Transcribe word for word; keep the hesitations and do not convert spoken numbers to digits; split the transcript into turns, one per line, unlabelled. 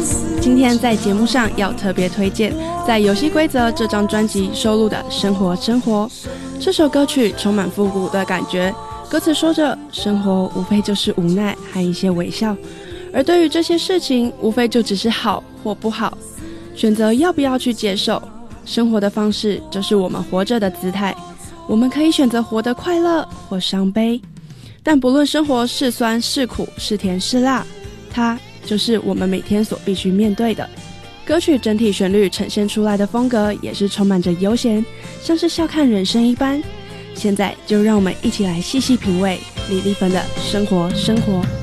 今天在节目上要特别推荐在游戏规则这张专辑收录的《生活生活》。这首歌曲充满复古的感觉，歌词说着生活无非就是无奈和一些微笑，而对于这些事情无非就只是好或不好，选择要不要去接受。生活的方式就是我们活着的姿态，我们可以选择活得快乐或伤悲，但不论生活是酸是苦是甜是辣，它就是我们每天所必须面对的。歌曲整体旋律呈现出来的风格也是充满着悠闲，像是笑看人生一般。现在就让我们一起来细细品味李丽芬的生活生活。